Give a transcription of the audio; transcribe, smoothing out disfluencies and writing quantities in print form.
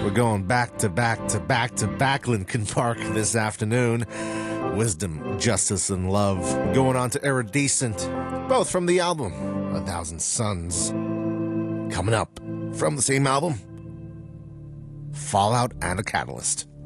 We're going back to Lincoln Park this afternoon. Wisdom, Justice, and Love. Going on to Iridescent, both from the album A Thousand Suns. Coming up from the same album, Fallout and a Catalyst.